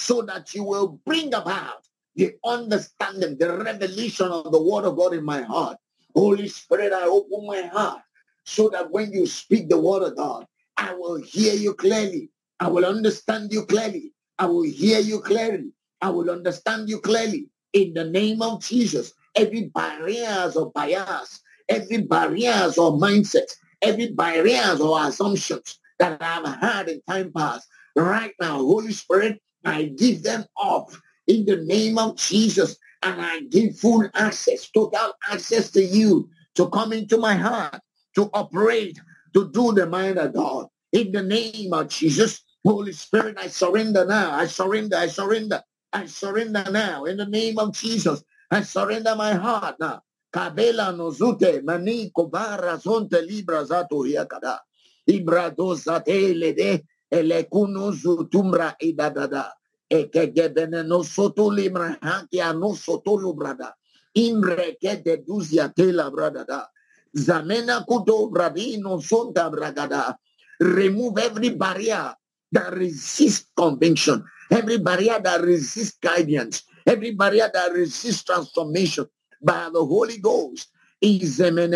so that you will bring about the understanding, the revelation of the word of God in my heart. Holy Spirit, I open my heart so that when you speak the word of God, I will hear you clearly. I will understand you clearly. I will hear you clearly. I will understand you clearly. In the name of Jesus, every barriers or bias, every barriers or mindset, every barriers or assumptions that I've had in time past, right now, Holy Spirit, I give them up in the name of Jesus, and I give full access, total access to you to come into my heart, to operate, to do the mind of God. In the name of Jesus, Holy Spirit, I surrender now. I surrender now. In the name of Jesus, I surrender my heart now. Kabela nozute mani kobara zonte libra zato hiakada. Ibra dozate lede elekuno zutumbra idadada. Ekegebene no soto libra hakia no soto lubrada. Imre kede duzia tela bradada. Zamena kudo bradino sonta bragada. Remove every barrier that resists conviction, every barrier that resists guidance, every barrier that resists transformation by the Holy Ghost. Every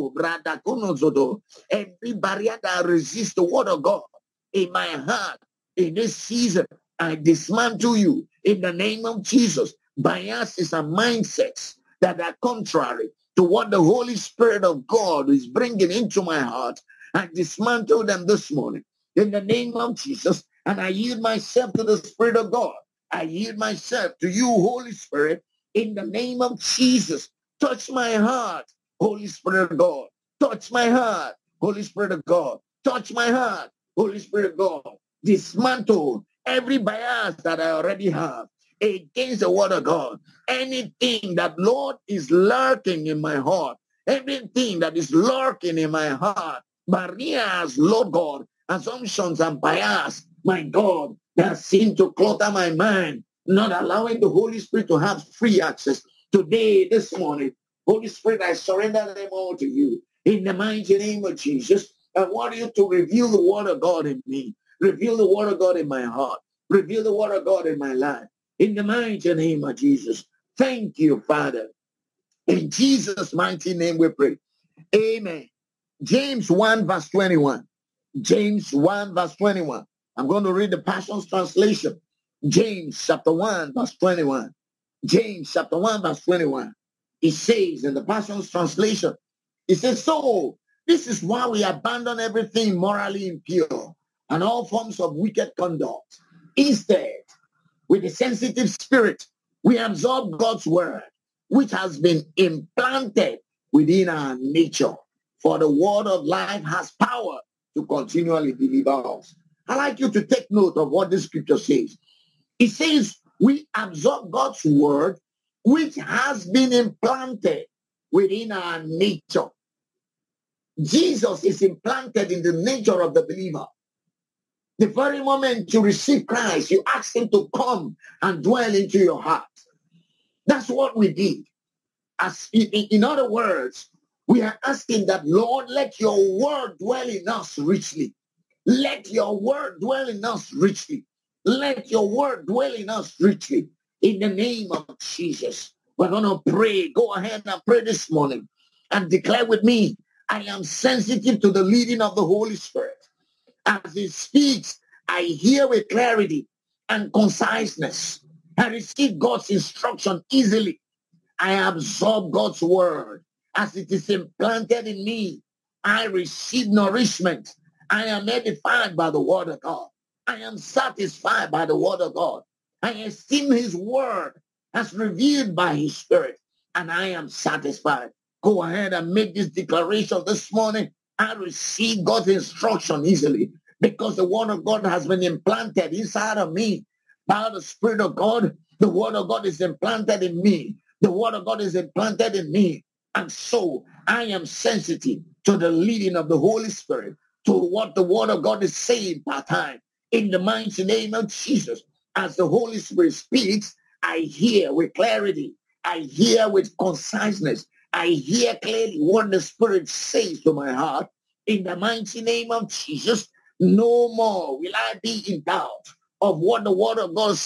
barrier that resists the word of God in my heart in this season, I dismantle you in the name of Jesus. Biases and mindsets that are contrary to what the Holy Spirit of God is bringing into my heart, I dismantle them this morning in the name of Jesus, and I yield myself to the Spirit of God. I yield myself to you, Holy Spirit, in the name of Jesus. Touch my heart, Holy Spirit of God. Touch my heart, Holy Spirit of God. Touch my heart, Holy Spirit of God. Dismantle every bias that I already have against the word of God. Anything that, Lord, is lurking in my heart, everything that is lurking in my heart, barriers, Lord God, assumptions and bias, my God, that seem to clutter my mind, not allowing the Holy Spirit to have free access. Today, this morning, Holy Spirit, I surrender them all to you. In the mighty name of Jesus, I want you to reveal the word of God in me. Reveal the word of God in my heart. Reveal the word of God in my life. In the mighty name of Jesus. Thank you, Father. In Jesus' mighty name we pray. Amen. James 1 verse 21. James 1 verse 21. I'm going to read the Passion's translation. James chapter 1 verse 21. James chapter 1 verse 21. It says in the Passion's translation, it says, so this is why we abandon everything morally impure and all forms of wicked conduct. Instead, with a sensitive spirit, we absorb God's word, which has been implanted within our nature. For the word of life has power to continually deliver us. I'd like you to take note of what the scripture says. It says we absorb God's word, which has been implanted within our nature. Jesus is implanted in the nature of the believer. The very moment you receive Christ, you ask him to come and dwell into your heart. That's what we did. As in other words, we are asking that, Lord, let your word dwell in us richly. Let your word dwell in us richly. Let your word dwell in us richly. In the name of Jesus. We're going to pray. Go ahead and pray this morning and declare with me, I am sensitive to the leading of the Holy Spirit. As he speaks, I hear with clarity and conciseness. I receive God's instruction easily. I absorb God's word as it is implanted in me. I receive nourishment. I am edified by the word of God. I am satisfied by the word of God. I esteem his word as revealed by his spirit, and I am satisfied. Go ahead and make this declaration this morning. I receive God's instruction easily because the word of God has been implanted inside of me by the Spirit of God. The word of God is implanted in me. The word of God is implanted in me. And so I am sensitive to the leading of the Holy Spirit, to what the word of God is saying per time. In the mighty name of Jesus, as the Holy Spirit speaks, I hear with clarity. I hear with conciseness. I hear clearly what the Spirit says to my heart. In the mighty name of Jesus, no more will I be in doubt of what the word of God